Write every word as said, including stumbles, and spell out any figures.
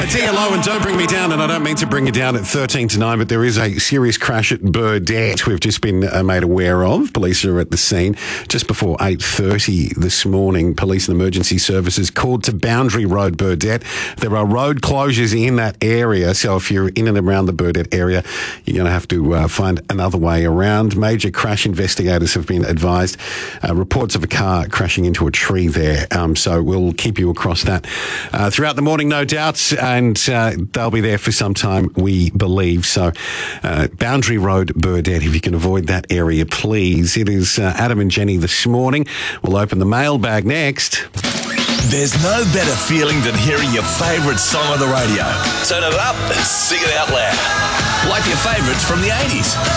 Dear Low and Don't Bring Me Down, and I don't mean to bring you down at thirteen to nine, but there is a serious crash at Burdett we've just been uh, made aware of. Police are at the scene just before eight thirty this morning. Police and emergency services called to Boundary Road, Burdett. There are road closures in that area, so if you're in and around the Burdett area, you're going to have to uh, find another way around. Major crash investigators have been advised. Uh, reports of a car crashing into a tree there, um, so we'll keep you across that uh, throughout the morning, no doubt. And uh, they'll be there for some time, we believe. So, uh, Boundary Road, Burdett, if you can avoid that area, please. It is uh, Adam and Jenny this morning. We'll open the mailbag next. There's no better feeling than hearing your favourite song on the radio. Turn it up and sing it out loud. Like your favourites from the eighties.